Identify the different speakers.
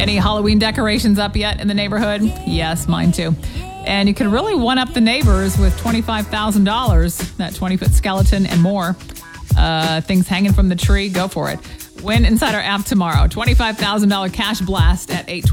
Speaker 1: Any Halloween decorations up yet in the neighborhood? Yes, mine too. And you can really one-up the neighbors with $25,000, that 20-foot skeleton and more. Things hanging from the tree, go for it. Win inside our app tomorrow. $25,000 cash blast at 8:20.